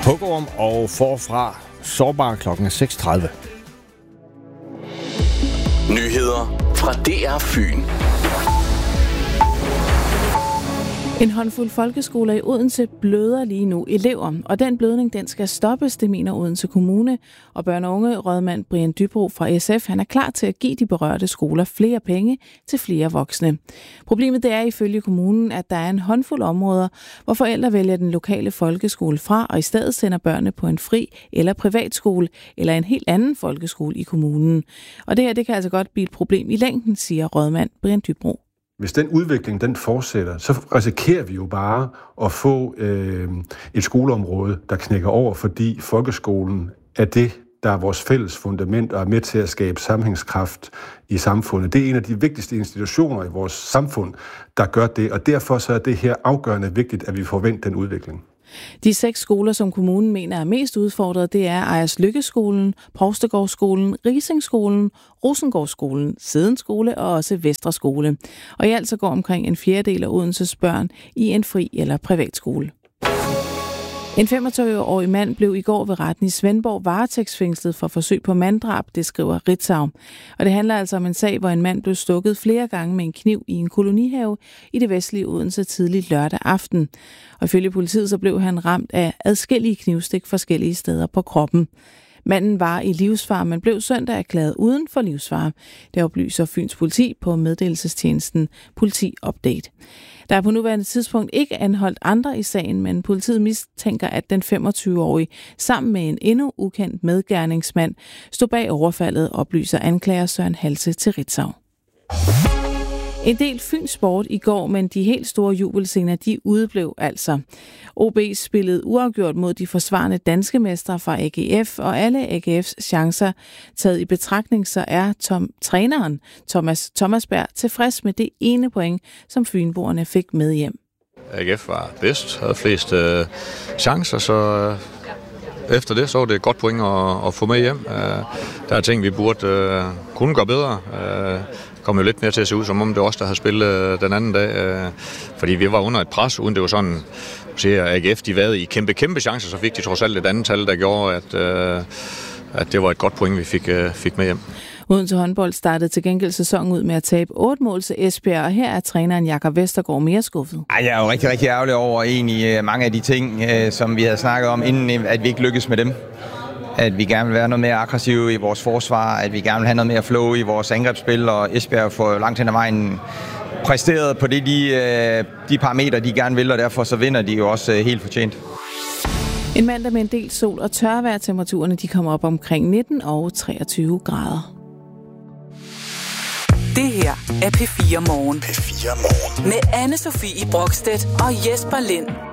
Hugorm og forfra sårbar klokken 6:30. Nyheder fra DR Fyn. En håndfuld folkeskoler i Odense bløder lige nu elever, og den blødning den skal stoppes, det mener Odense Kommune. Og børne- og ungerådmand Brian Dybro fra SF, han er klar til at give de berørte skoler flere penge til flere voksne. Problemet det er ifølge kommunen, at der er en håndfuld områder, hvor forældre vælger den lokale folkeskole fra, og i stedet sender børnene på en fri eller privatskole eller en helt anden folkeskole i kommunen. Og det her det kan altså godt blive et problem i længden, siger rådmand Brian Dybro. Hvis den udvikling den fortsætter, så risikerer vi jo bare at få et skoleområde, der knækker over, fordi folkeskolen er det, der er vores fælles fundament og er med til at skabe sammenhængskraft i samfundet. Det er en af de vigtigste institutioner i vores samfund, der gør det, og derfor så er det her afgørende vigtigt, at vi får vendt den udvikling. De 6 skoler, som kommunen mener er mest udfordret, det er Ejers Lykkeskolen, Provstegårdsskolen, Risingskolen, Rosengårdsskolen, Seden Skole og også Vestre Skole. Og i alt så går omkring en fjerdedel af Odenses børn i en fri- eller privatskole. En 25-årig mand blev i går ved retten i Svendborg varetægtsfængslet for forsøg på manddrab, det skriver Ritzau. Og det handler altså om en sag, hvor en mand blev stukket flere gange med en kniv i en kolonihave i det vestlige Odense tidlig lørdag aften. Og ifølge politiet så blev han ramt af adskillige knivstik forskellige steder på kroppen. Manden var i livsfare, men blev søndag erklæret uden for livsfare. Det oplyser Fyns politi på meddelelsestjenesten Politi Update. Der er på nuværende tidspunkt ikke anholdt andre i sagen, men politiet mistænker, at den 25-årige sammen med en endnu ukendt medgerningsmand stod bag overfaldet, oplyser anklager Søren Halse til Ritzau. En del Fyns sport i går, men de helt store jubelscener, de udeblev altså. OB spillede uafgjort mod de forsvarende danske mestre fra AGF, og alle AGF's chancer taget i betragtning, så er træneren Thomas Berg tilfreds med det ene point, som fynboerne fik med hjem. AGF var bedst, havde flest chancer, så efter det så var det et godt point at få med hjem. Der er ting, vi burde kunne gøre bedre. Kom jo lidt mere til at se ud, som om det var os, der havde spillet den anden dag. Fordi vi var under et pres, uden det var sådan, at AGF de var i kæmpe chancer, så fik de trods alt et andet tal, der gjorde, at det var et godt point, vi fik med hjem. Odense håndbold startede til gengæld sæsonen ud med at tabe 8 mål til Esbjerg, og her er træneren Jakob Vestergaard mere skuffet. Jeg er jo rigtig ærgerlig over egentlig mange af de ting, som vi havde snakket om, inden at vi ikke lykkedes med dem. At vi gerne vil være noget mere aggressive i vores forsvar, at vi gerne vil have noget mere flow i vores angrebsspil, og Esbjerg får langt hen ad vejen præsteret på det, de parametre, de gerne vil, og derfor så vinder de jo også helt fortjent. En mandag med en del sol og tørvejr, temperaturerne de kommer op omkring 19 og 23 grader. Det her er P4 Morgen. P4 Morgen. Med Anne Sofie Brokstedt og Jesper Lind.